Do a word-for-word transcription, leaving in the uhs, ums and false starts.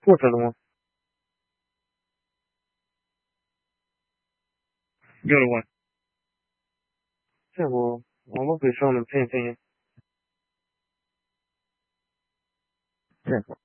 What's the other one? The other one. Yeah, well, I'm up here showing them ten ten. Yeah.